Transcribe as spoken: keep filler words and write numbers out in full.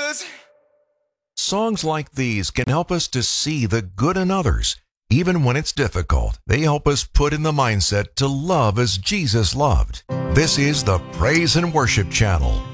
Jesus. Songs like these can help us to see the good in others. Even when it's difficult, they help us put in the mindset to love as Jesus loved. This is the Praise and Worship Channel.